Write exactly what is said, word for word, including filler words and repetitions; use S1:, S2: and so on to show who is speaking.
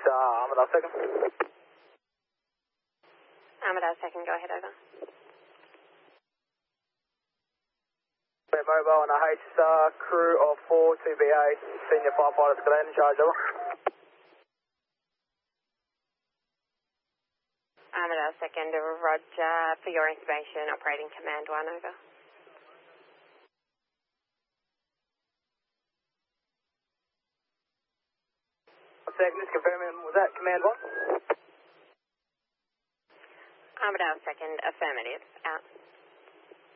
S1: uh, Armadale second.
S2: Armadale second, go ahead, over.
S1: Mobile and a H S R crew of four, two B A, senior firefighters, Glen, in charge, over.
S2: Armadale second, roger. For your information, operating command one, over.
S1: Second, just confirming, was that command one?
S2: Armadale second, affirmative, out.